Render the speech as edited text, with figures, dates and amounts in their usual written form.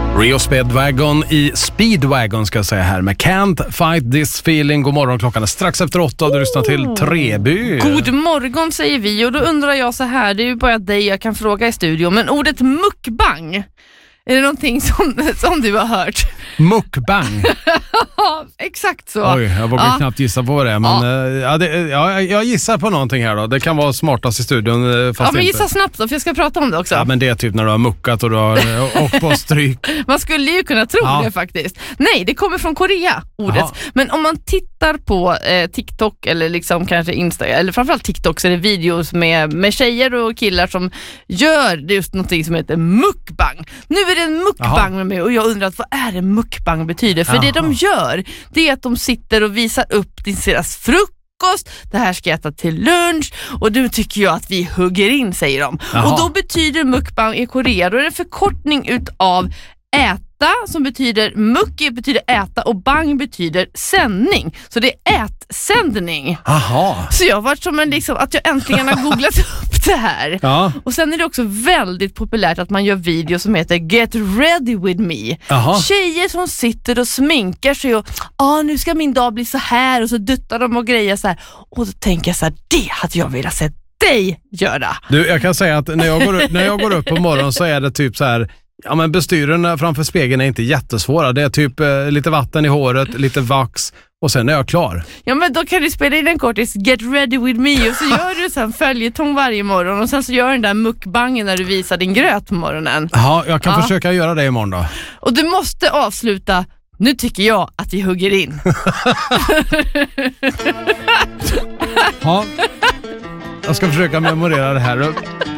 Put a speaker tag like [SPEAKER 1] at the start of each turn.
[SPEAKER 1] Rio Speedwagon i Speedwagon ska jag säga här med Can't Fight This Feeling. God morgon, klockan är strax efter 8 och du lyssnar till Treby.
[SPEAKER 2] God morgon säger vi och då undrar jag så här, det är ju bara dig jag kan fråga i studion, men ordet mukbang, är det någonting som du har hört?
[SPEAKER 1] Mukbang?
[SPEAKER 2] Ja, exakt så.
[SPEAKER 1] Oj, jag vågar knappt gissa på det. Men jag gissar på någonting här då. Det kan vara smartast i studion. Fast
[SPEAKER 2] men
[SPEAKER 1] inte.
[SPEAKER 2] gissa snabbt då, för jag ska prata om det också.
[SPEAKER 1] Ja, men det är typ när du har muckat och du har åkt på stryk.
[SPEAKER 2] Man skulle ju kunna tro det faktiskt. Nej, det kommer från Korea, ordet. Aha. Men om man tittar på TikTok eller liksom kanske Instagram, eller framförallt TikTok, så är det videos med tjejer och killar som gör just någonting som heter mukbang. Nu är det en mukbang med mig och jag undrar vad är det mukbang betyder? För det de gör, det är att de sitter och visar upp deras frukost. Det här ska jag äta till lunch och nu tycker jag att vi hugger in, säger de. Och då betyder mukbang i Korea, då är det en förkortning utav äta, som betyder muk betyder äta och bang betyder sändning. Så det är ätsändning.
[SPEAKER 1] Aha.
[SPEAKER 2] Så jag har varit som en liksom, att jag äntligen har googlat upp det här. Ja. Och sen är det också väldigt populärt att man gör videos som heter Get Ready With Me. Aha. Tjejer som sitter och sminkar sig och nu ska min dag bli så här, och så duttar de och grejer så här. Och då tänker jag så här, det hade jag velat se dig göra.
[SPEAKER 1] Du, jag kan säga att när jag går upp på morgonen så är det typ så här. Ja, men bestyren framför spegeln är inte jättesvåra. Det är typ lite vatten i håret, lite vax och sen är jag klar.
[SPEAKER 2] Ja, men då kan du spela in en kortis Get Ready With Me och så gör du sen följetong varje morgon och sen så gör den där mukbangen när du visar din gröt på morgonen.
[SPEAKER 1] Ja, jag kan försöka göra det imorgon då.
[SPEAKER 2] Och du måste avsluta. Nu tycker jag att vi hugger in.
[SPEAKER 1] Ja, jag ska försöka memorera det här.